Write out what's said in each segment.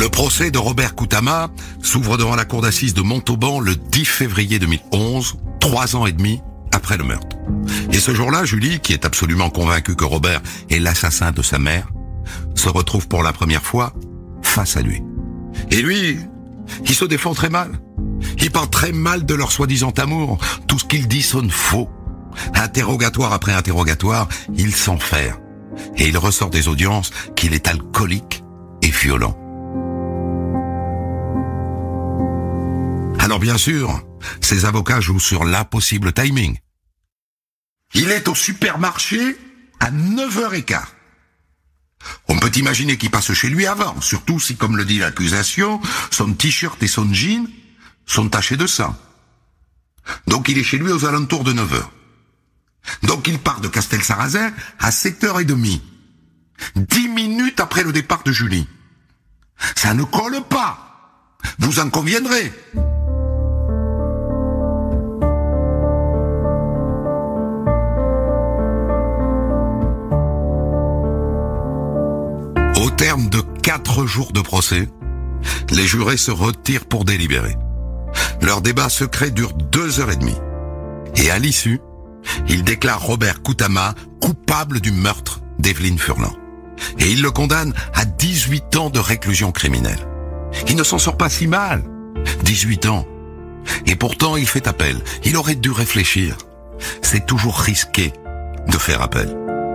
Le procès de Robert Koutama s'ouvre devant la cour d'assises de Montauban le 10 février 2011, 3 ans et demi après le meurtre. Et ce jour-là, Julie, qui est absolument convaincue que Robert est l'assassin de sa mère, se retrouve pour la première fois face à lui. Et lui, il se défend très mal. Il parle très mal de leur soi-disant amour. Tout ce qu'il dit sonne faux. Interrogatoire après interrogatoire, il s'enferre. Et il ressort des audiences qu'il est alcoolique et violent. Alors bien sûr, ses avocats jouent sur l'impossible timing. Il est au supermarché à 9h15. On peut imaginer qu'il passe chez lui avant, surtout si, comme le dit l'accusation, son t-shirt et son jean sont tachés de sang. Donc il est chez lui aux alentours de 9h. Donc il part de Castelsarrasin à 7h30. 10 minutes après le départ de Julie. Ça ne colle pas. Vous en conviendrez. Au terme de 4 jours de procès, les jurés se retirent pour délibérer. Leur débat secret dure 2h30. Et à l'issue, ils déclarent Robert Koutama coupable du meurtre d'Evelyne Furlan. Et ils le condamnent à 18 ans de réclusion criminelle. Il ne s'en sort pas si mal. 18 ans. Et pourtant, il fait appel. Il aurait dû réfléchir. C'est toujours risqué de faire appel.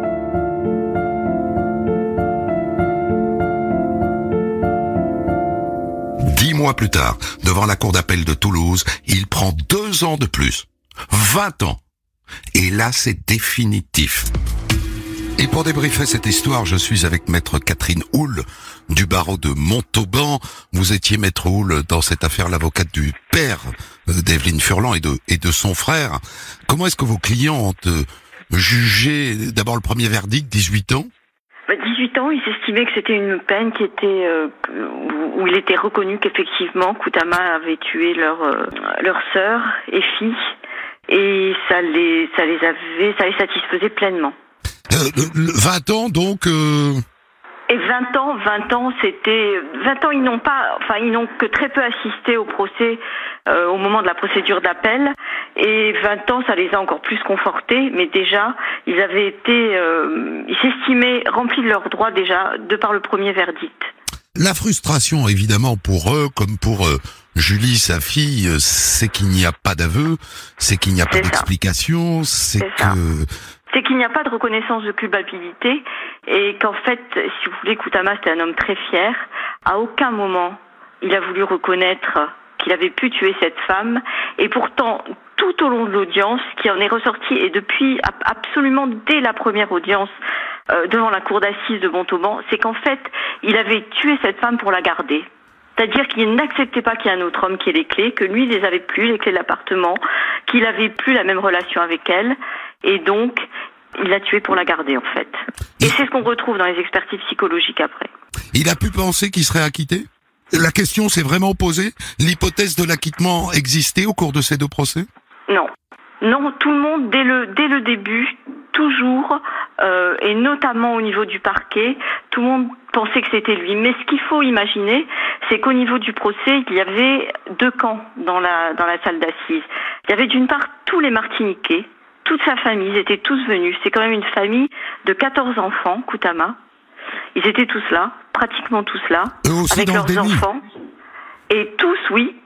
Mois plus tard, devant la cour d'appel de Toulouse, il prend 2 ans de plus. 20 ans. Et là, c'est définitif. Et pour débriefer cette histoire, je suis avec maître Catherine Houle, du barreau de Montauban. Vous étiez, maître Houle, dans cette affaire, l'avocate du père d'Evelyne Furlan et de son frère. Comment est-ce que vos clients ont jugé d'abord le premier verdict, 18 ans? 18 ans, ils estimaient que c'était une peine qui était où il était reconnu qu'effectivement Koutama avait tué leur sœur et fille, et ça les satisfaisait pleinement. 20 ans donc. Et 20 ans, c'était 20 ans. Ils n'ont que très peu assisté au procès au moment de la procédure d'appel. Et 20 ans, ça les a encore plus confortés. Mais déjà, ils avaient été, ils s'estimaient remplis de leurs droits déjà de par le premier verdict. La frustration, évidemment, pour eux, comme pour Julie, sa fille, c'est qu'il n'y a pas d'aveu, c'est qu'il n'y a pas d'explication, c'est qu'il n'y a pas de reconnaissance de culpabilité, et qu'en fait, si vous voulez, Koutama, c'était un homme très fier. À aucun moment, il a voulu reconnaître qu'il avait pu tuer cette femme, et pourtant, tout au long de l'audience, qui en est ressorti, et depuis absolument dès la première audience devant la cour d'assises de Montauban, c'est qu'en fait, il avait tué cette femme pour la garder. C'est-à-dire qu'il n'acceptait pas qu'il y ait un autre homme qui ait les clés, que lui, il les avait plus, les clés de l'appartement, qu'il avait plus la même relation avec elle, et donc, il l'a tuée pour la garder, en fait. Et c'est ce qu'on retrouve dans les expertises psychologiques après. Il a pu penser qu'il serait acquitté? La question s'est vraiment posée? L'hypothèse de l'acquittement existait au cours de ces 2 procès? Non. Non, tout le monde, dès le début, toujours, et notamment au niveau du parquet, tout le monde pensait que c'était lui. Mais ce qu'il faut imaginer, c'est qu'au niveau du procès, il y avait 2 camps dans la salle d'assises. Il y avait d'une part tous les Martiniquais, toute sa famille, ils étaient tous venus. C'est quand même une famille de 14 enfants, Koutama. Ils étaient tous là, pratiquement tous là, avec leurs enfants. Et tous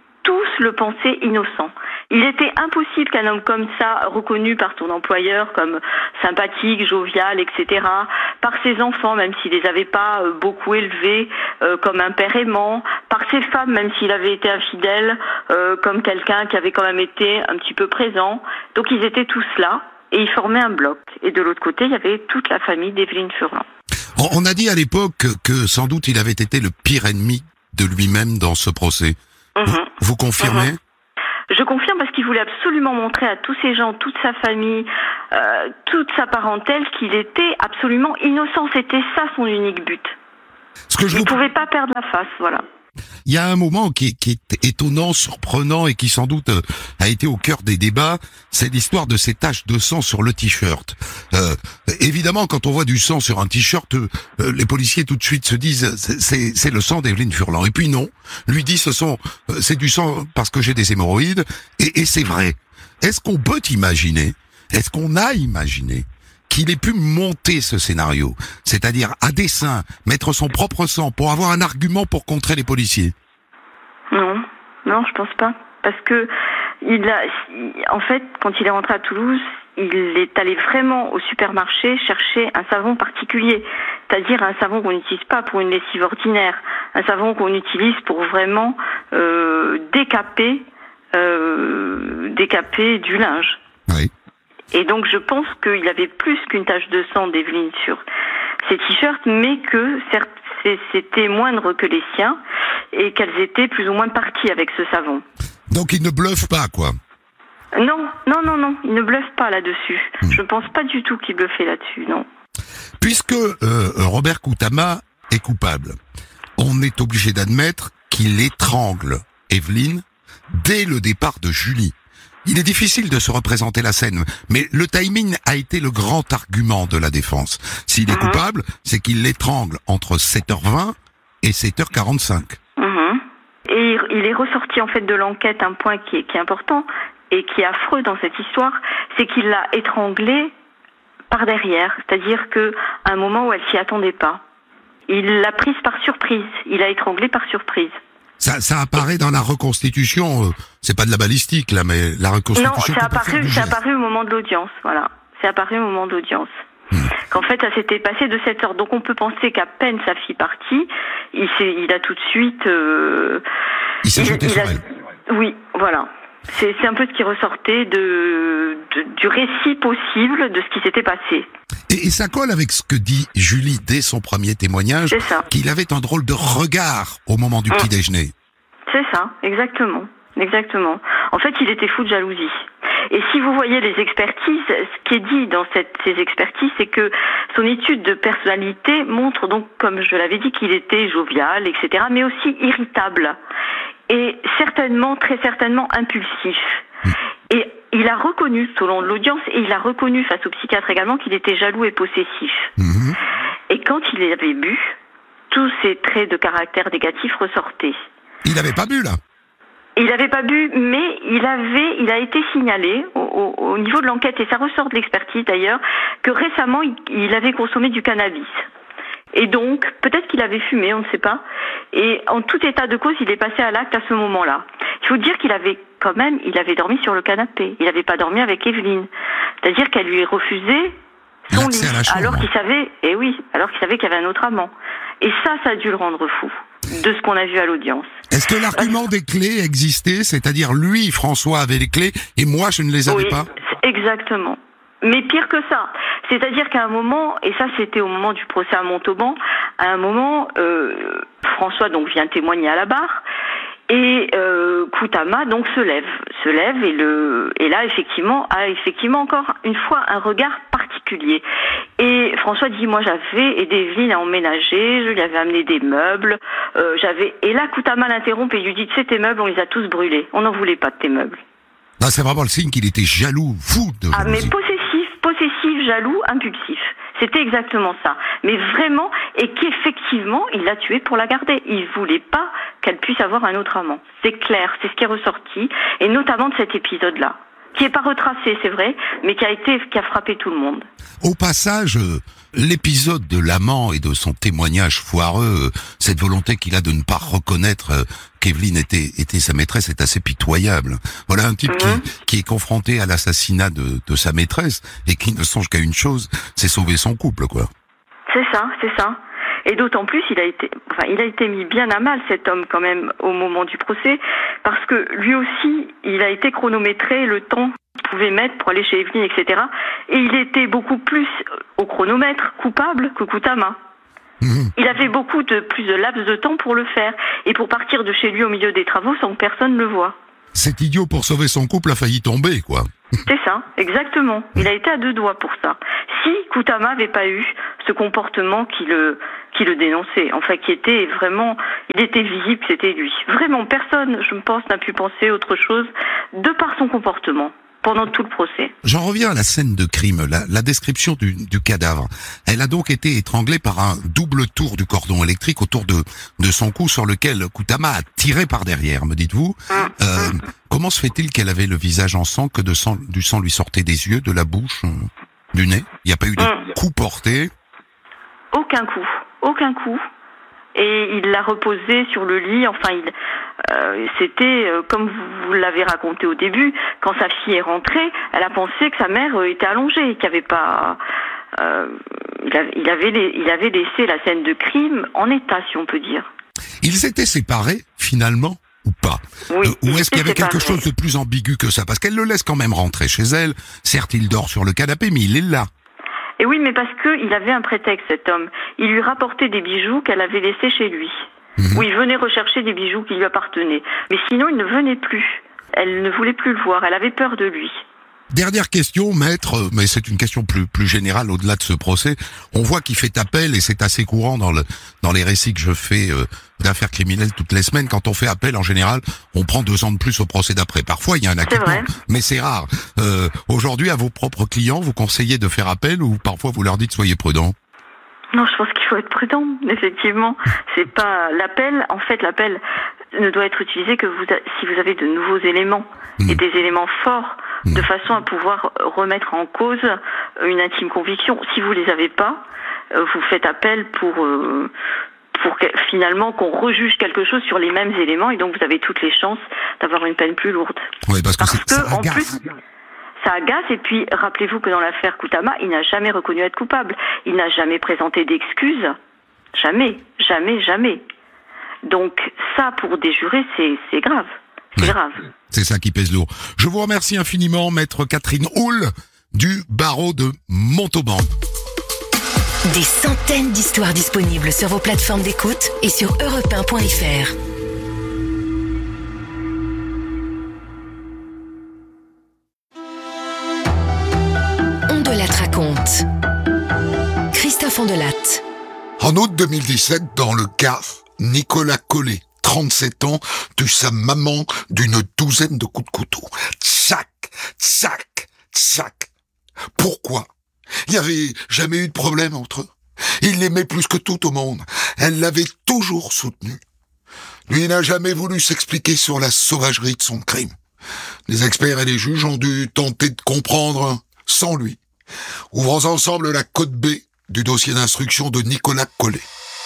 le pensaient innocent. Il était impossible qu'un homme comme ça, reconnu par son employeur comme sympathique, jovial, etc., par ses enfants, même s'il les avait pas beaucoup élevés, comme un père aimant, par ses femmes, même s'il avait été infidèle, comme quelqu'un qui avait quand même été un petit peu présent. Donc ils étaient tous là, et ils formaient un bloc. Et de l'autre côté, il y avait toute la famille d'Evelyne Furlan. On a dit à l'époque que sans doute il avait été le pire ennemi de lui-même dans ce procès. Vous confirmez? Je confirme, parce qu'il voulait absolument montrer à tous ces gens, toute sa famille, toute sa parentèle, qu'il était absolument innocent. C'était ça son unique but. Il ne pouvait pas perdre la face, voilà. Il y a un moment qui est étonnant, surprenant et qui sans doute a été au cœur des débats, c'est l'histoire de ces taches de sang sur le t-shirt. Évidemment, quand on voit du sang sur un t-shirt, les policiers tout de suite se disent c'est le sang d'Evelyne Furlan. Et puis non, lui dit c'est du sang parce que j'ai des hémorroïdes et c'est vrai. Est-ce qu'on peut imaginer, est-ce qu'on a imaginé qu'il ait pu monter ce scénario, c'est-à-dire à dessein, mettre son propre sang pour avoir un argument pour contrer les policiers? Non, je pense pas. Parce que en fait, quand il est rentré à Toulouse, il est allé vraiment au supermarché chercher un savon particulier, c'est-à-dire un savon qu'on n'utilise pas pour une lessive ordinaire, un savon qu'on utilise pour vraiment décaper du linge. Oui. Et donc je pense qu'il avait plus qu'une tache de sang d'Evelyne sur ses t-shirts, mais que certes c'était moindre que les siens et qu'elles étaient plus ou moins parties avec ce savon. Donc il ne bluffe pas, quoi. Non, il ne bluffe pas là-dessus. Je ne pense pas du tout qu'il bluffait là-dessus, non. Puisque Robert Koutama est coupable, on est obligé d'admettre qu'il étrangle Evelyne dès le départ de Julie. Il est difficile de se représenter la scène, mais le timing a été le grand argument de la défense. S'il est coupable, c'est qu'il l'étrangle entre 7h20 et 7h45. Et il est ressorti en fait de l'enquête un point qui est important et qui est affreux dans cette histoire, c'est qu'il l'a étranglée par derrière, c'est-à-dire qu'à un moment où elle s'y attendait pas. Il l'a prise par surprise, il l'a étranglée par surprise. Ça apparaît dans la reconstitution, c'est pas de la balistique là, mais la reconstitution. Non, c'est apparu au moment de l'audience, voilà. C'est apparu au moment d'audience. Qu'en fait, ça s'était passé de 7 heures. Donc on peut penser qu'à peine sa fille partie, il a tout de suite... il s'est jeté sur elle. Oui, voilà. C'est un peu ce qui ressortait du récit possible de ce qui s'était passé. Et ça colle avec ce que dit Julie dès son premier témoignage, qu'il avait un drôle de regard au moment du petit déjeuner. C'est ça, exactement. En fait, il était fou de jalousie. Et si vous voyez les expertises, ce qui est dit dans ces expertises, c'est que son étude de personnalité montre donc, comme je l'avais dit, qu'il était jovial, etc., mais aussi irritable. Et très certainement impulsif. Et il a reconnu, tout au long de l'audience, et il a reconnu face au psychiatre également, qu'il était jaloux et possessif. Et quand il avait bu, tous ces traits de caractère négatifs ressortaient. Il n'avait pas bu, là? Il n'avait pas bu, mais il a été signalé au niveau de l'enquête, et ça ressort de l'expertise d'ailleurs, que récemment, il avait consommé du cannabis. Et donc, peut-être qu'il avait fumé, on ne sait pas. Et en tout état de cause, il est passé à l'acte à ce moment-là. Il faut dire qu'il avait dormi sur le canapé. Il n'avait pas dormi avec Evelyne. C'est-à-dire qu'elle lui refusait son lit. Alors qu'il savait qu'il y avait un autre amant. Et ça a dû le rendre fou, de ce qu'on a vu à l'audience. Est-ce que l'argument des clés existait? C'est-à-dire, lui, François, avait les clés, et moi, je ne les avais pas? Exactement. Mais pire que ça, c'est-à-dire qu'à un moment, et ça c'était au moment du procès à Montauban, à un moment, François donc vient témoigner à la barre, et Koutama donc se lève et là a effectivement encore une fois un regard particulier. Et François dit, moi j'avais aidé Evelyne à emménager, je lui avais amené des meubles, et là Koutama l'interrompt et lui dit, tu sais, tes meubles on les a tous brûlés, on n'en voulait pas de tes meubles. Non, c'est vraiment le signe qu'il était jaloux, fou de jalousie. Mais possessif, jaloux, impulsif. C'était exactement ça. Mais vraiment, et qu'effectivement, il l'a tuée pour la garder. Il voulait pas qu'elle puisse avoir un autre amant. C'est clair, c'est ce qui est ressorti, et notamment de cet épisode-là, qui est pas retracé, c'est vrai, mais qui a frappé tout le monde. Au passage, l'épisode de l'amant et de son témoignage foireux, cette volonté qu'il a de ne pas reconnaître qu'Evelyne était sa maîtresse est assez pitoyable. Voilà un type qui est confronté à l'assassinat de sa maîtresse et qui ne songe qu'à une chose, c'est sauver son couple, quoi. C'est ça. Et d'autant plus, il a été mis bien à mal, cet homme, quand même, au moment du procès, parce que lui aussi, il a été chronométré le temps qu'il pouvait mettre pour aller chez Evelyne, etc. Et il était beaucoup plus au chronomètre coupable que Koutama. Il avait plus de laps de temps pour le faire, et pour partir de chez lui au milieu des travaux sans que personne le voie. Cet idiot, pour sauver son couple, a failli tomber, quoi. C'est ça, exactement. Il a été à deux doigts pour ça. Si Koutama n'avait pas eu ce comportement qui le dénonçait, enfin qui était vraiment, il était visible que c'était lui. Vraiment, personne, je pense, n'a pu penser autre chose de par son comportement pendant tout le procès. J'en reviens à la scène de crime, la description du cadavre. Elle a donc été étranglée par un double tour du cordon électrique autour de son cou sur lequel Koutama a tiré par derrière, me dites-vous. Comment se fait-il qu'elle avait le visage en sang, que du sang lui sortait des yeux, de la bouche, du nez? Il n'y a pas eu de coup porté? Aucun coup. Et il l'a reposé sur le lit, enfin c'était comme vous l'avez raconté au début, quand sa fille est rentrée, elle a pensé que sa mère était allongée, qu'il n'y avait pas... il avait laissé la scène de crime en état, si on peut dire. Ils étaient séparés, finalement, ou pas? Oui, ou est-ce qu'il y avait quelque chose de plus ambigu que ça? Parce qu'elle le laisse quand même rentrer chez elle. Certes, il dort sur le canapé, mais il est là. Et oui, mais parce qu'il avait un prétexte, cet homme. Il lui rapportait des bijoux qu'elle avait laissés chez lui. Où il venait rechercher des bijoux qui lui appartenaient. Mais sinon, il ne venait plus. Elle ne voulait plus le voir. Elle avait peur de lui. Dernière question, maître, mais c'est une question plus générale au-delà de ce procès. On voit qu'il fait appel, et c'est assez courant dans les récits que je fais d'affaires criminelles toutes les semaines. Quand on fait appel, en général, on prend 2 ans de plus au procès d'après. Parfois, il y a un acquittement, mais c'est rare. Aujourd'hui, à vos propres clients, vous conseillez de faire appel ou parfois vous leur dites soyez prudents? Non, je pense qu'il faut être prudent, effectivement. C'est pas l'appel. En fait, l'appel ne doit être utilisé que si vous avez de nouveaux éléments et des éléments forts, de façon à pouvoir remettre en cause une intime conviction. Si vous les avez pas, vous faites appel pour finalement qu'on rejuge quelque chose sur les mêmes éléments, et donc vous avez toutes les chances d'avoir une peine plus lourde. Oui, parce que ça en plus, ça agace. Et puis rappelez-vous que dans l'affaire Koutama, il n'a jamais reconnu être coupable. Il n'a jamais présenté d'excuses. Jamais. Donc ça, pour des jurés, c'est grave. C'est grave. C'est ça qui pèse lourd. Je vous remercie infiniment, maître Catherine Houle, du barreau de Montauban. Des centaines d'histoires disponibles sur vos plateformes d'écoute et sur europe1.fr. On de la raconte. Christophe Ondelatte. En août 2017, dans le Gard, Nicolas Collet, 37 ans, tue sa maman d'une douzaine de coups de couteau. Tchac, tchac, tchac. Pourquoi? Il n'y avait jamais eu de problème entre eux. Il l'aimait plus que tout au monde. Elle l'avait toujours soutenu. Lui n'a jamais voulu s'expliquer sur la sauvagerie de son crime. Les experts et les juges ont dû tenter de comprendre sans lui. Ouvrons ensemble la cote B du dossier d'instruction de Nicolas Collet.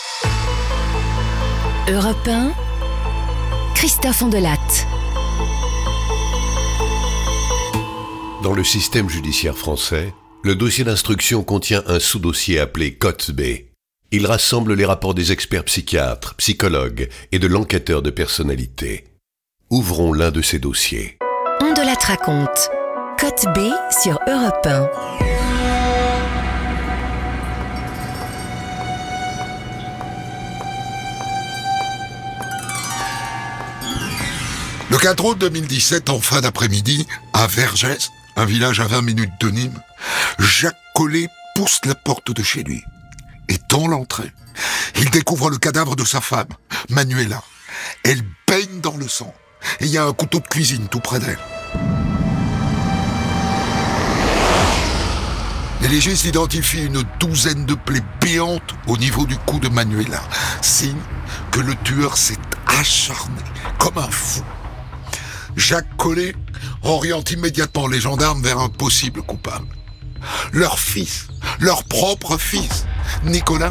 Europe 1, Christophe Ondelatte. Dans le système judiciaire français, le dossier d'instruction contient un sous-dossier appelé cote B. Il rassemble les rapports des experts psychiatres, psychologues et de l'enquêteur de personnalité. Ouvrons l'un de ces dossiers. Ondelatte raconte. Cote B sur Europe 1. Le 4 août 2017, en fin d'après-midi, à Vergès, un village à 20 minutes de Nîmes, Jacques Collet pousse la porte de chez lui. Et dans l'entrée, il découvre le cadavre de sa femme, Manuela. Elle baigne dans le sang. Et il y a un couteau de cuisine tout près d'elle. Les légistes identifient une douzaine de plaies béantes au niveau du cou de Manuela. Signe que le tueur s'est acharné comme un fou. Jacques Collet oriente immédiatement les gendarmes vers un possible coupable. Leur fils, leur propre fils, Nicolas.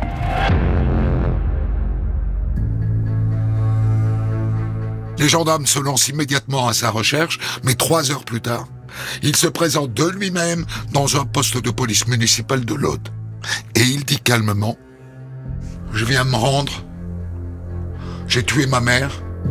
Les gendarmes se lancent immédiatement à sa recherche, mais 3 heures plus tard, il se présente de lui-même dans un poste de police municipale de l'Aude. Et il dit calmement « Je viens me rendre. J'ai tué ma mère. »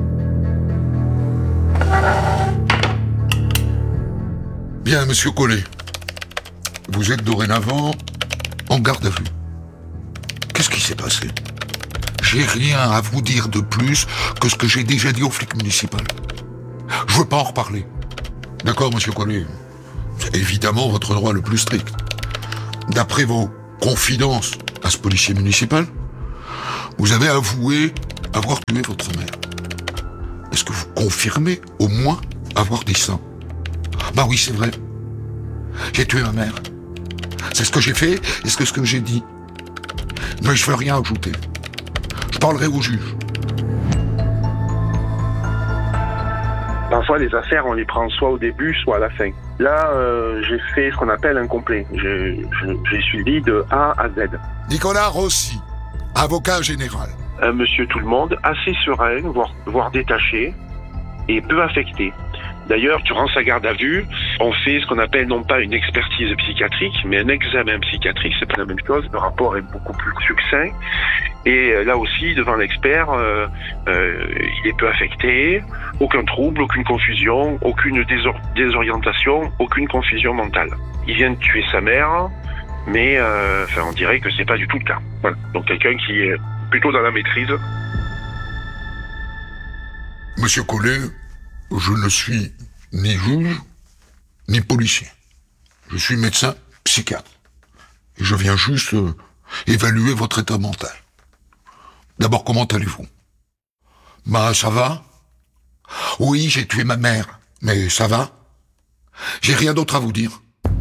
Bien, monsieur Collet. Vous êtes dorénavant en garde à vue. Qu'est-ce qui s'est passé? J'ai rien à vous dire de plus que ce que j'ai déjà dit au flic municipal. Je veux pas en reparler. D'accord, monsieur Collet? C'est évidemment votre droit le plus strict. D'après vos confidences à ce policier municipal, vous avez avoué avoir tué votre mère. Est-ce que vous confirmez au moins avoir dit ça? Bah oui, c'est vrai. J'ai tué ma mère. C'est ce que j'ai fait et c'est ce que j'ai dit. Mais je veux rien ajouter. Je parlerai au juge. Parfois, les affaires, on les prend soit au début, soit à la fin. Là, j'ai fait ce qu'on appelle un complet. J'ai suivi de A à Z. Nicolas Rossi, avocat général. Un monsieur tout le monde, assez serein, voire détaché, et peu affecté. D'ailleurs, durant sa garde à vue, on fait ce qu'on appelle non pas une expertise psychiatrique, mais un examen psychiatrique, c'est pas la même chose. Le rapport est beaucoup plus succinct. Et là aussi, devant l'expert, il est peu affecté, aucun trouble, aucune confusion, aucune désorientation, aucune confusion mentale. Il vient de tuer sa mère, mais on dirait que c'est pas du tout le cas. Voilà. Donc quelqu'un qui est plutôt dans la maîtrise. Monsieur Collet, je ne suis ni juge, ni policier. Je suis médecin psychiatre. Et je viens juste évaluer votre état mental. D'abord, comment allez-vous? Bah, ça va? Oui, j'ai tué ma mère, mais ça va? J'ai rien d'autre à vous dire.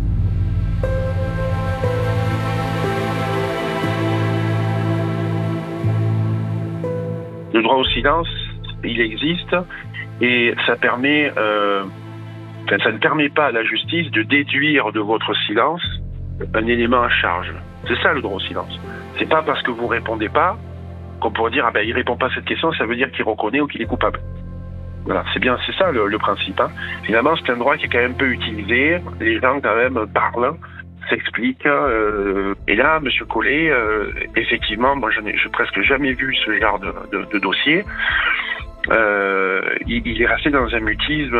Le droit au silence, il existe, et ça permet, ça ne permet pas à la justice de déduire de votre silence un élément à charge. C'est ça le droit au silence. C'est pas parce que vous répondez pas qu'on pourrait dire il répond pas à cette question, ça veut dire qu'il reconnaît ou qu'il est coupable. Voilà, c'est ça le principe. Hein. Finalement, c'est un droit qui est quand même peu utilisé. Les gens quand même parlent, s'expliquent. Et là, Monsieur Collet, effectivement, moi je n'ai presque jamais vu ce genre de dossier. Il est resté dans un mutisme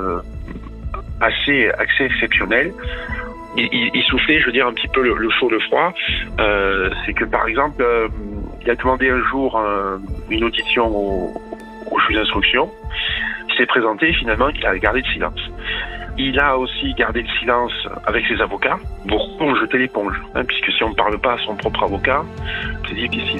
assez exceptionnel. Il soufflait, je veux dire, un petit peu le chaud, le froid. C'est que, par exemple, il a demandé un jour une audition au juge d'instruction. Il s'est présenté, finalement, il a gardé le silence. Il a aussi gardé le silence avec ses avocats pour jeter l'éponge. Puisque si on ne parle pas à son propre avocat, c'est difficile.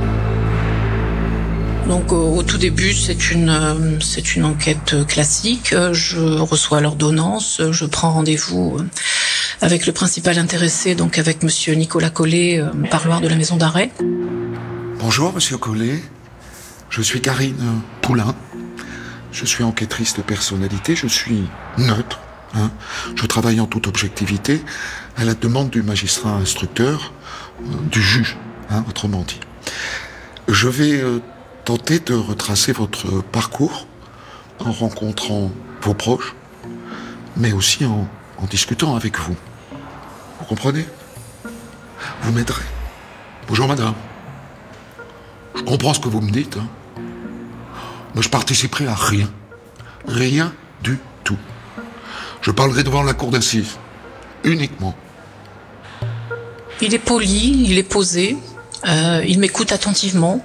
Donc au tout début, c'est une enquête classique. Je reçois l'ordonnance, je prends rendez-vous avec le principal intéressé, donc avec monsieur Nicolas Collet, parloir de la maison d'arrêt. Bonjour monsieur Collet, je suis Karine Poulain. Je suis enquêtrice de personnalité, je suis neutre. Je travaille en toute objectivité à la demande du magistrat instructeur, du juge, autrement dit. Je vais tenter de retracer votre parcours en rencontrant vos proches, mais aussi en discutant avec vous. Vous comprenez? Vous m'aiderez. Bonjour madame. Je comprends ce que vous me dites, mais je participerai à rien. Rien du tout. Je parlerai devant la cour d'assises. Uniquement. Il est poli, il est posé, il m'écoute attentivement.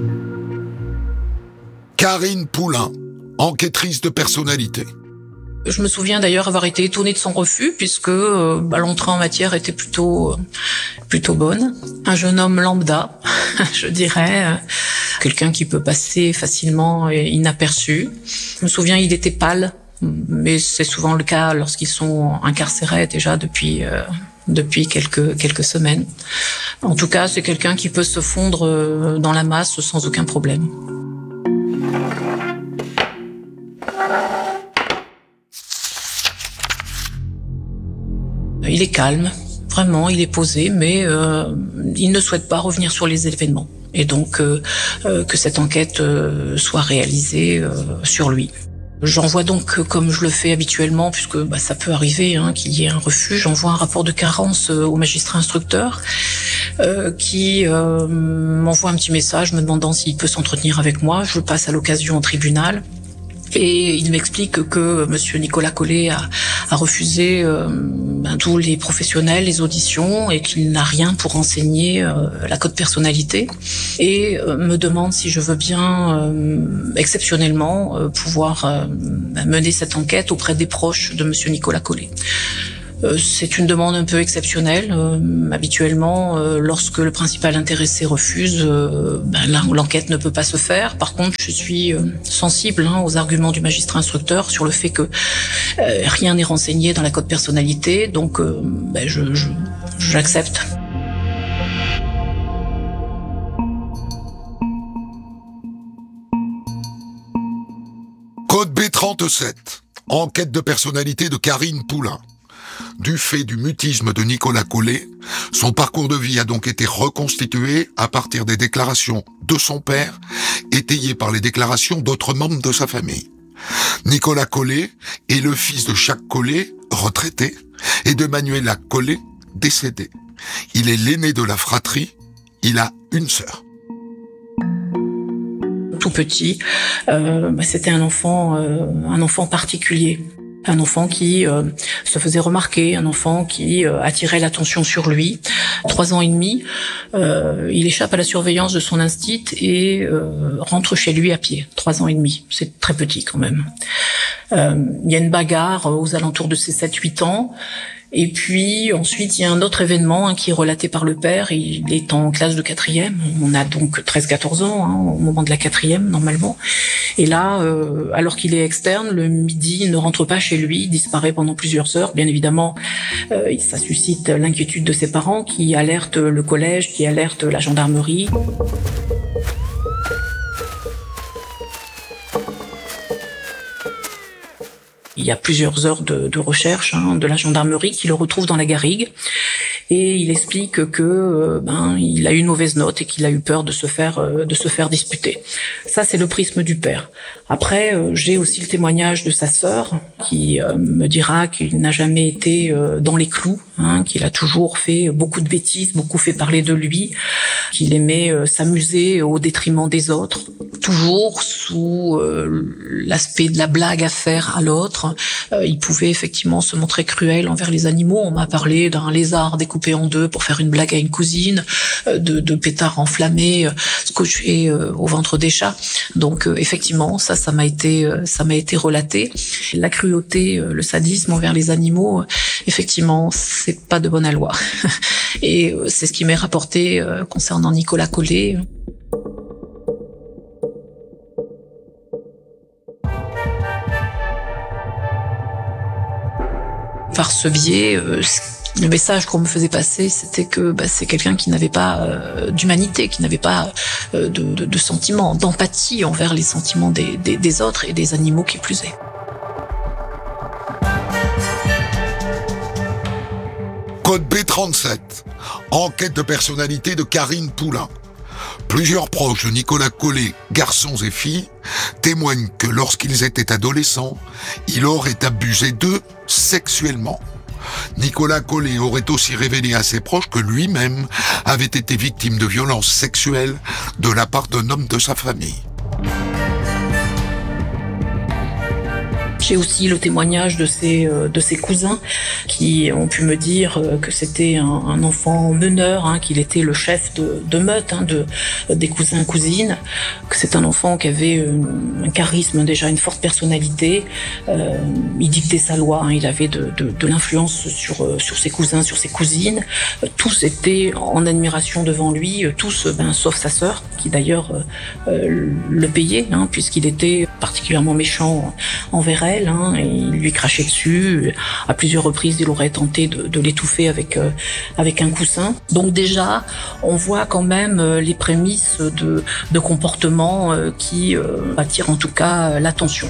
Karine Poulain, enquêtrice de personnalité. Je me souviens d'ailleurs avoir été étonnée de son refus puisque l'entrée en matière était plutôt bonne. Un jeune homme lambda, je dirais, quelqu'un qui peut passer facilement et inaperçu. Je me souviens, il était pâle, mais c'est souvent le cas lorsqu'ils sont incarcérés déjà depuis quelques semaines. En tout cas, c'est quelqu'un qui peut se fondre dans la masse sans aucun problème. Il est calme, vraiment, il est posé, mais il ne souhaite pas revenir sur les événements. Et donc, que cette enquête soit réalisée sur lui. J'envoie donc, comme je le fais habituellement, puisque ça peut arriver qu'il y ait un refus, j'envoie un rapport de carence au magistrat instructeur qui m'envoie un petit message me demandant s'il peut s'entretenir avec moi. Je passe à l'occasion au tribunal. Et il m'explique que monsieur Nicolas Collet a refusé tous les professionnels, les auditions, et qu'il n'a rien pour renseigner la code personnalité. Et me demande si je veux bien, exceptionnellement, pouvoir mener cette enquête auprès des proches de monsieur Nicolas Collet. C'est une demande un peu exceptionnelle. Habituellement, lorsque le principal intéressé refuse, l'enquête ne peut pas se faire. Par contre, je suis sensible aux arguments du magistrat instructeur sur le fait que rien n'est renseigné dans la code personnalité, donc j'accepte. Code B37. Enquête de personnalité de Karine Poulain. Du fait du mutisme de Nicolas Collet, son parcours de vie a donc été reconstitué à partir des déclarations de son père, étayées par les déclarations d'autres membres de sa famille. Nicolas Collet est le fils de Jacques Collet, retraité, et de Manuela Collet, décédée. Il est l'aîné de la fratrie, il a une sœur. Tout petit, c'était un enfant particulier. Un enfant qui se faisait remarquer, un enfant qui attirait l'attention sur lui. 3 ans et demi, il échappe à la surveillance de son instit et rentre chez lui à pied. 3 ans et demi, c'est très petit quand même. Il y a une bagarre aux alentours de ses 7-8 ans. Et puis ensuite, il y a un autre événement qui est relaté par le père. Il est en classe de 4e. On a donc 13-14 ans au moment de la 4e, normalement. Et là, alors qu'il est externe, le midi, il ne rentre pas chez lui, il disparaît pendant plusieurs heures. Bien évidemment, ça suscite l'inquiétude de ses parents qui alertent le collège, qui alertent la gendarmerie. Il y a plusieurs heures de recherche de la gendarmerie qui le retrouve dans la garrigue et il explique que il a eu une mauvaise note et qu'il a eu peur de se faire disputer. Ça, c'est le prisme du père. Après, j'ai aussi le témoignage de sa sœur qui me dira qu'il n'a jamais été dans les clous, qu'il a toujours fait beaucoup de bêtises, beaucoup fait parler de lui, qu'il aimait s'amuser au détriment des autres, toujours sous l'aspect de la blague à faire à l'autre. Il pouvait effectivement se montrer cruel envers les animaux. On m'a parlé d'un lézard découpé en deux pour faire une blague à une cousine, de pétards enflammés scotchés au ventre des chats. Donc effectivement, ça m'a été relaté. La cruauté, le sadisme envers les animaux, effectivement, c'est pas de bon aloi. Et c'est ce qui m'est rapporté concernant Nicolas Collet. Par ce biais, le message qu'on me faisait passer, c'était que c'est quelqu'un qui n'avait pas d'humanité, qui n'avait pas de sentiments, d'empathie envers les sentiments des autres et des animaux qui plus est. Code B37. Enquête de personnalité de Karine Poulain. Plusieurs proches de Nicolas Collet, garçons et filles, témoignent que lorsqu'ils étaient adolescents, il aurait abusé d'eux sexuellement. Nicolas Collet aurait aussi révélé à ses proches que lui-même avait été victime de violences sexuelles de la part d'un homme de sa famille. J'ai aussi le témoignage de ses cousins qui ont pu me dire que c'était un enfant meneur, qu'il était le chef de meute des cousins-cousines, que c'est un enfant qui avait un charisme, déjà une forte personnalité. Il dictait sa loi, il avait de l'influence sur ses cousins, sur ses cousines. Tous étaient en admiration devant lui, tous sauf sa sœur, qui d'ailleurs le payait, puisqu'il était particulièrement méchant envers elle. Et il lui crachait dessus. À plusieurs reprises, il aurait tenté de l'étouffer avec un coussin. Donc déjà, on voit quand même les prémices de comportements qui attirent en tout cas l'attention.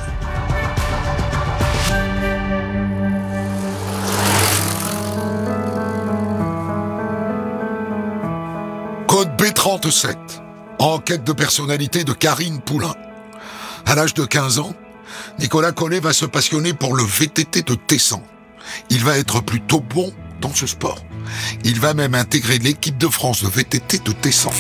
Code B37. Enquête de personnalité de Karine Poulain. À l'âge de 15 ans, Nicolas Collet va se passionner pour le VTT de Tessan. Il va être plutôt bon dans ce sport. Il va même intégrer l'équipe de France de VTT de Tessan.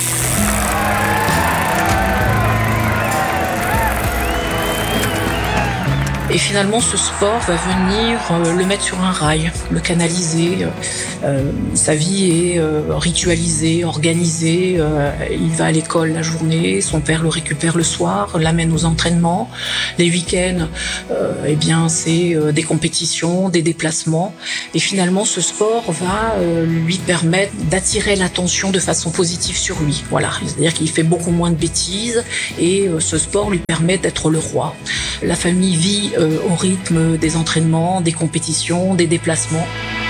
Et finalement, ce sport va venir le mettre sur un rail, le canaliser. Sa vie est ritualisée, organisée. Il va à l'école la journée, son père le récupère le soir, l'amène aux entraînements. Les week-ends, c'est des compétitions, des déplacements. Et finalement, ce sport va lui permettre d'attirer l'attention de façon positive sur lui. Voilà, c'est-à-dire qu'il fait beaucoup moins de bêtises et ce sport lui permet d'être le roi. La famille vit au rythme des entraînements, des compétitions, des déplacements.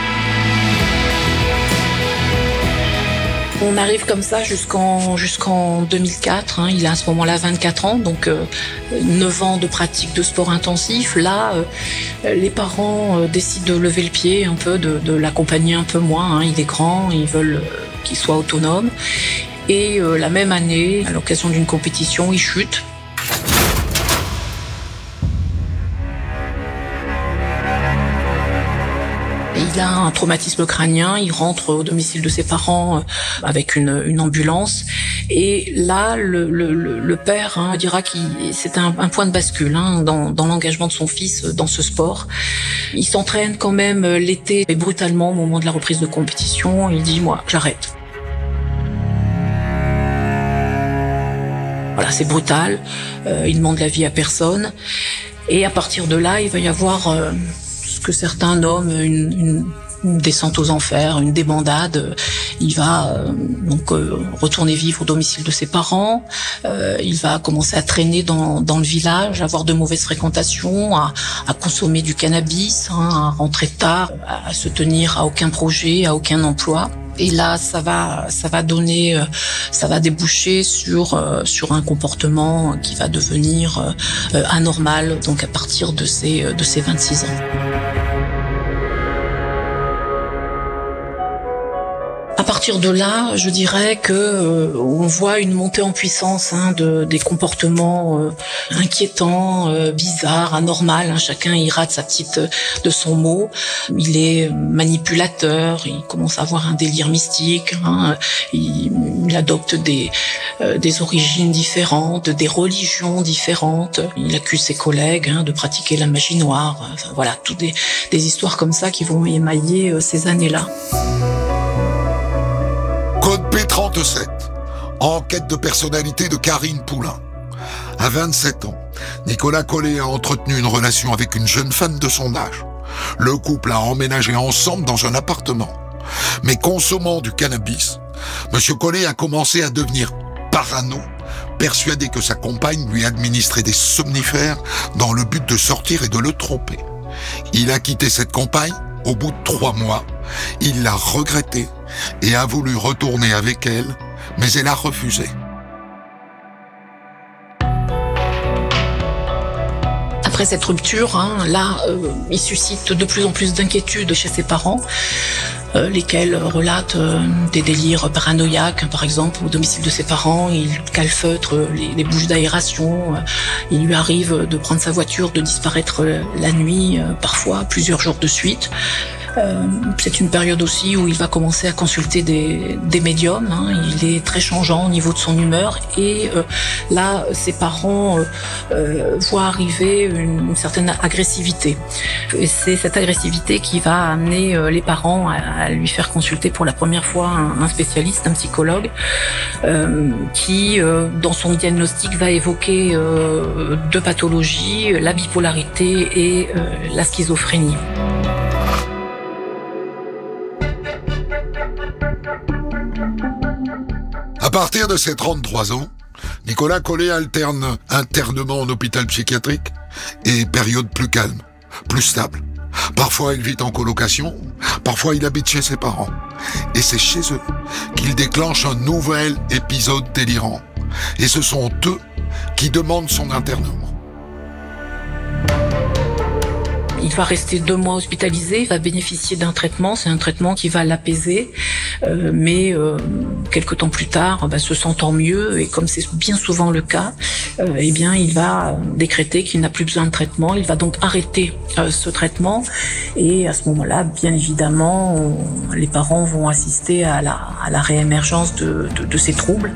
On arrive comme ça jusqu'en 2004. Il a à ce moment-là 24 ans, donc 9 ans de pratique de sport intensif. Là, les parents décident de lever le pied un peu, de l'accompagner un peu moins. Il est grand, ils veulent qu'il soit autonome. Et la même année, à l'occasion d'une compétition, il chute. Il a un traumatisme crânien, il rentre au domicile de ses parents avec une ambulance. Et là, le père dira que c'est un point de bascule dans l'engagement de son fils dans ce sport. Il s'entraîne quand même l'été, et brutalement au moment de la reprise de compétition, il dit « moi, j'arrête ». Voilà, c'est brutal, il demande l'avis à personne. Et à partir de là, il va y avoir ce que certains nomment une descente aux enfers, une débandade. Il va retourner vivre au domicile de ses parents. Il va commencer à traîner dans le village, avoir de mauvaises fréquentations, à consommer du cannabis, à rentrer tard, à se tenir à aucun projet, à aucun emploi. Et là, ça va déboucher sur un comportement qui va devenir anormal, donc à partir de ses 26 ans. À partir de là, je dirais que on voit une montée en puissance des comportements inquiétants, bizarres, anormals. Chacun ira de son mot. Il est manipulateur, il commence à avoir un délire mystique. Il adopte des origines différentes, des religions différentes. Il accuse ses collègues de pratiquer la magie noire. Enfin, voilà, toutes des histoires comme ça qui vont émailler ces années-là. Code P37. Enquête de personnalité de Karine Poulain. À 27 ans, Nicolas Collet a entretenu une relation avec une jeune femme de son âge. Le couple a emménagé ensemble dans un appartement. Mais consommant du cannabis, Monsieur Collet a commencé à devenir parano, persuadé que sa compagne lui administrait des somnifères dans le but de sortir et de le tromper. Il a quitté cette compagne au bout de 3 mois. Il l'a regrettée et a voulu retourner avec elle, mais elle a refusé. Après cette rupture, il suscite de plus en plus d'inquiétudes chez ses parents, lesquels relatent des délires paranoïaques. Par exemple, au domicile de ses parents, il calfeutre les bouches d'aération. Il lui arrive de prendre sa voiture, de disparaître la nuit, parfois plusieurs jours de suite. C'est une période aussi où il va commencer à consulter des médiums. Il est très changeant au niveau de son humeur et là, ses parents voient arriver une certaine agressivité. Et c'est cette agressivité qui va amener les parents à lui faire consulter pour la première fois un spécialiste, un psychologue, qui, dans son diagnostic, va évoquer 2 pathologies, la bipolarité et la schizophrénie. À partir de ses 33 ans, Nicolas Collet alterne internement en hôpital psychiatrique et période plus calme, plus stable. Parfois, il vit en colocation, parfois il habite chez ses parents. Et c'est chez eux qu'il déclenche un nouvel épisode délirant. Et ce sont eux qui demandent son internement. Il va rester 2 mois hospitalisé, il va bénéficier d'un traitement, c'est un traitement qui va l'apaiser, mais quelque temps plus tard, se sentant mieux, et comme c'est bien souvent le cas, il va décréter qu'il n'a plus besoin de traitement, il va donc arrêter ce traitement, et à ce moment-là, bien évidemment, les parents vont assister à la réémergence de ces troubles.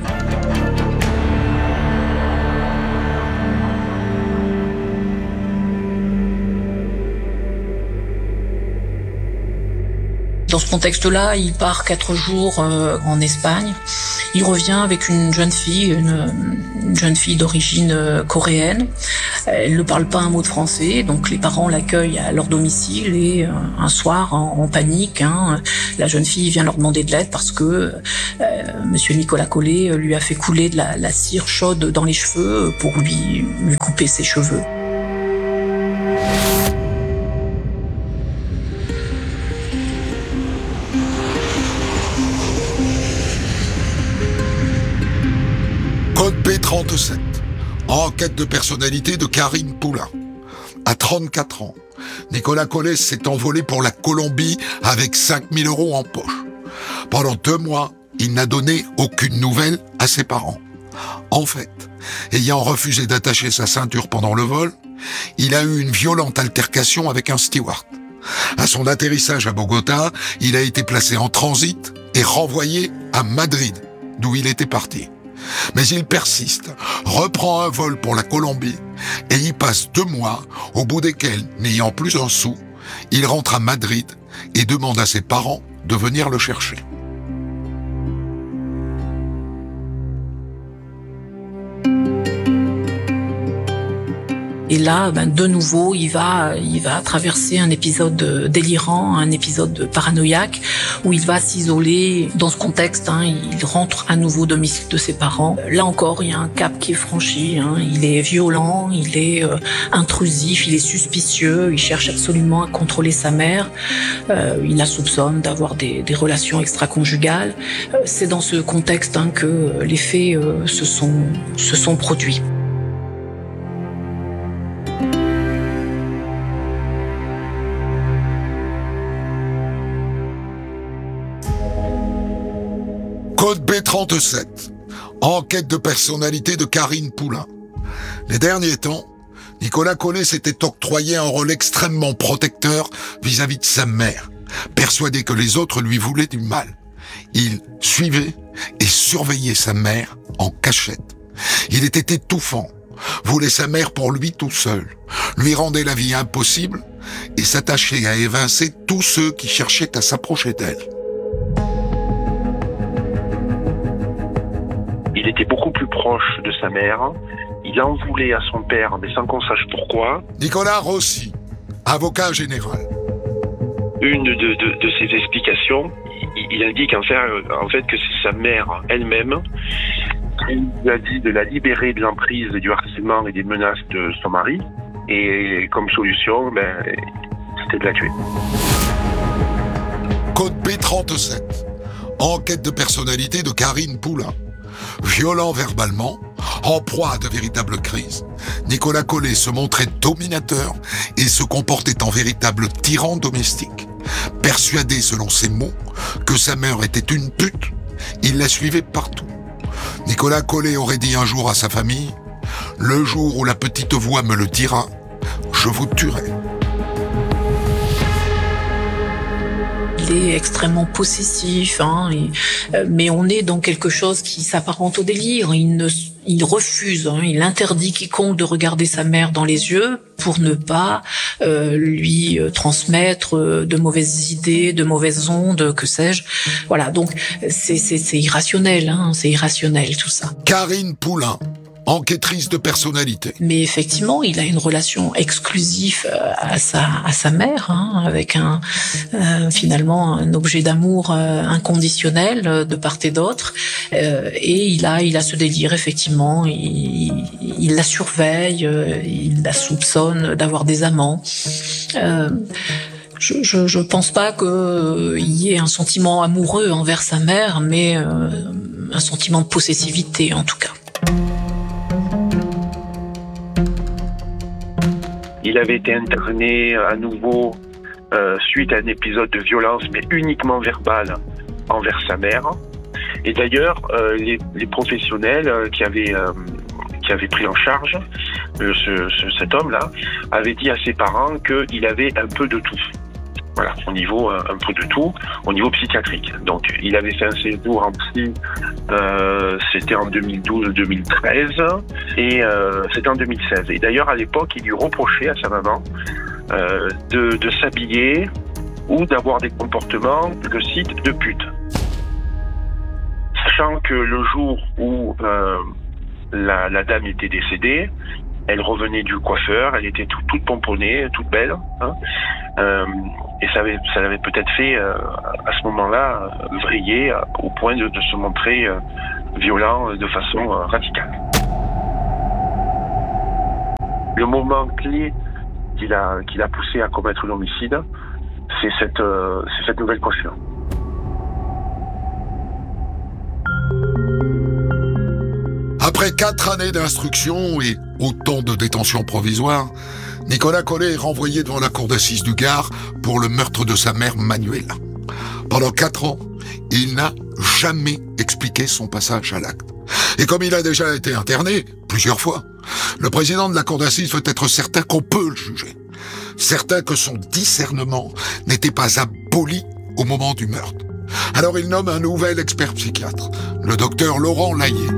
Dans ce contexte-là, il part 4 jours en Espagne. Il revient avec une jeune fille d'origine coréenne. Elle ne parle pas un mot de français, donc les parents l'accueillent à leur domicile et un soir, en panique, la jeune fille vient leur demander de l'aide parce que Monsieur Nicolas Collet lui a fait couler de la cire chaude dans les cheveux pour lui couper ses cheveux. Code B37. Enquête de personnalité de Karine Poulain. À 34 ans, Nicolas Collet s'est envolé pour la Colombie avec 5 000 € en poche. Pendant 2 mois, il n'a donné aucune nouvelle à ses parents. En fait, ayant refusé d'attacher sa ceinture pendant le vol, il a eu une violente altercation avec un steward. À son atterrissage à Bogota, il a été placé en transit et renvoyé à Madrid, d'où il était parti. Mais il persiste, reprend un vol pour la Colombie et y passe 2 mois, au bout desquels, n'ayant plus un sou, il rentre à Madrid et demande à ses parents de venir le chercher. Et là, de nouveau, il va traverser un épisode délirant, un épisode paranoïaque, où il va s'isoler dans ce contexte. Il rentre à nouveau au domicile de ses parents. Là encore, il y a un cap qui est franchi. Il est violent, il est intrusif, il est suspicieux. Il cherche absolument à contrôler sa mère. Il la soupçonne d'avoir des relations extra-conjugales. C'est dans ce contexte que les faits se sont produits. Code B37. Enquête de personnalité de Karine Poulain. Les derniers temps, Nicolas Collet s'était octroyé un rôle extrêmement protecteur vis-à-vis de sa mère, persuadé que les autres lui voulaient du mal. Il suivait et surveillait sa mère en cachette. Il était étouffant, voulait sa mère pour lui tout seul, lui rendait la vie impossible et s'attachait à évincer tous ceux qui cherchaient à s'approcher d'elle. Il était beaucoup plus proche de sa mère. Il en voulait à son père, mais sans qu'on sache pourquoi. Nicolas Rossi, avocat général. Une de ses explications, il indique en fait que c'est sa mère elle-même qui lui a dit de la libérer de l'emprise du harcèlement et des menaces de son mari. Et comme solution, c'était de la tuer. Code B37. Enquête de personnalité de Karine Poulain. Violent verbalement, en proie à de véritables crises, Nicolas Collet se montrait dominateur et se comportait en véritable tyran domestique. Persuadé, selon ses mots, que sa mère était une pute, il la suivait partout. Nicolas Collet aurait dit un jour à sa famille « Le jour où la petite voix me le dira, je vous tuerai ». Il est extrêmement possessif, mais on est dans quelque chose qui s'apparente au délire. Il refuse, il interdit quiconque de regarder sa mère dans les yeux pour ne pas lui transmettre de mauvaises idées, de mauvaises ondes, que sais-je. Voilà, donc c'est irrationnel, c'est irrationnel tout ça. Karine Poulain, enquêtrice de personnalité. Mais effectivement, il a une relation exclusive à sa mère, avec finalement un objet d'amour inconditionnel de part et d'autre. Et il a ce délire, effectivement. Il la surveille, il la soupçonne d'avoir des amants. Je pense pas qu'il y ait un sentiment amoureux envers sa mère, mais un sentiment de possessivité en tout cas. Il avait été interné à nouveau suite à un épisode de violence, mais uniquement verbal, envers sa mère. Et d'ailleurs, les professionnels qui avaient pris en charge cet homme-là avaient dit à ses parents qu'il avait un peu de tout. Voilà, au niveau un peu de tout, au niveau psychiatrique. Donc, il avait fait un séjour en psy, c'était en 2012-2013, et c'était en 2016. Et d'ailleurs, à l'époque, il lui reprochait à sa maman de s'habiller ou d'avoir des comportements, je cite, de pute. Sachant que le jour où la dame était décédée, elle revenait du coiffeur, elle était toute pomponnée, toute belle, hein, et ça l'avait peut-être fait à ce moment-là vriller au point de se montrer violent de façon radicale. Le moment clé qui l'a poussé à commettre l'homicide, c'est cette nouvelle conscience. Après 4 années d'instruction et autant de détention provisoire, Nicolas Collet est renvoyé devant la cour d'assises du Gard pour le meurtre de sa mère Manuela. Pendant 4 ans, il n'a jamais expliqué son passage à l'acte. Et comme il a déjà été interné plusieurs fois, le président de la cour d'assises veut être certain qu'on peut le juger. Certain que son discernement n'était pas aboli au moment du meurtre. Alors il nomme un nouvel expert psychiatre, le docteur Laurent Layet.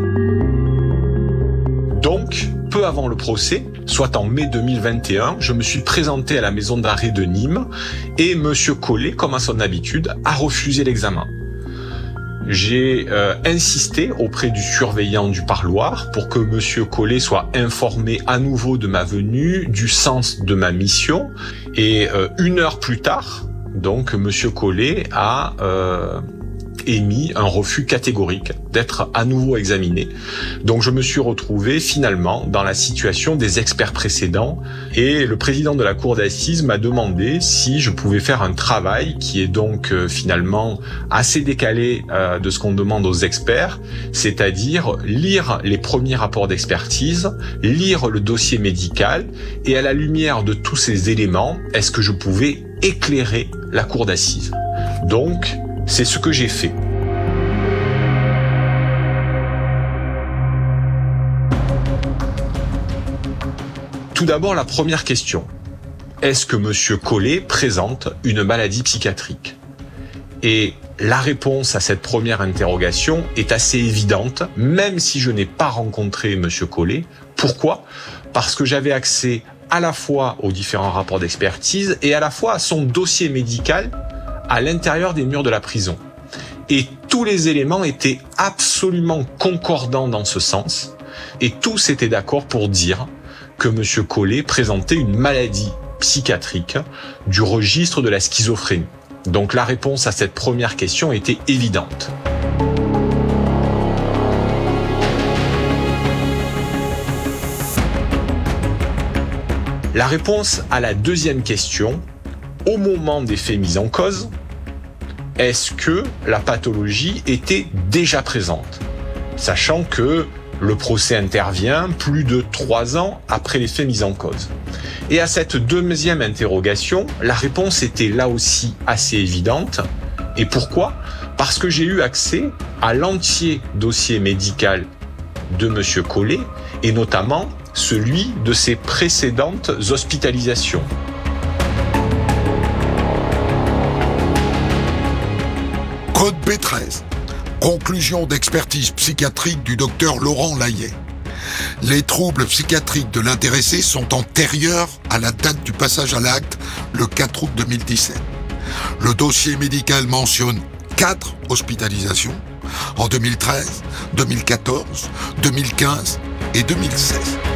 Donc, peu avant le procès, soit en mai 2021, je me suis présenté à la maison d'arrêt de Nîmes et M. Collet, comme à son habitude, a refusé l'examen. J'ai insisté auprès du surveillant du parloir pour que M. Collet soit informé à nouveau de ma venue, du sens de ma mission. Et 1 heure plus tard, donc M. Collet a émis un refus catégorique d'être à nouveau examiné. Donc je me suis retrouvé finalement dans la situation des experts précédents et le président de la cour d'assises m'a demandé si je pouvais faire un travail qui est donc finalement assez décalé de ce qu'on demande aux experts, c'est-à-dire lire les premiers rapports d'expertise, lire le dossier médical et à la lumière de tous ces éléments, est-ce que je pouvais éclairer la cour d'assises. Donc, c'est ce que j'ai fait. Tout d'abord, la première question. Est-ce que M. Collet présente une maladie psychiatrique ? Et la réponse à cette première interrogation est assez évidente, même si je n'ai pas rencontré M. Collet. Pourquoi ? Parce que j'avais accès à la fois aux différents rapports d'expertise et à la fois à son dossier médical à l'intérieur des murs de la prison. Et tous les éléments étaient absolument concordants dans ce sens, et tous étaient d'accord pour dire que M. Collet présentait une maladie psychiatrique du registre de la schizophrénie. Donc la réponse à cette première question était évidente. La réponse à la deuxième question, au moment des faits mis en cause, est-ce que la pathologie était déjà présente ? Sachant que le procès intervient plus de 3 ans après les faits mis en cause. Et à cette deuxième interrogation, la réponse était là aussi assez évidente. Et pourquoi ? Parce que j'ai eu accès à l'entier dossier médical de M. Collet, et notamment celui de ses précédentes hospitalisations. Code B13. Conclusion d'expertise psychiatrique du docteur Laurent Layet. Les troubles psychiatriques de l'intéressé sont antérieurs à la date du passage à l'acte, le 4 août 2017. Le dossier médical mentionne 4 hospitalisations en 2013, 2014, 2015 et 2016.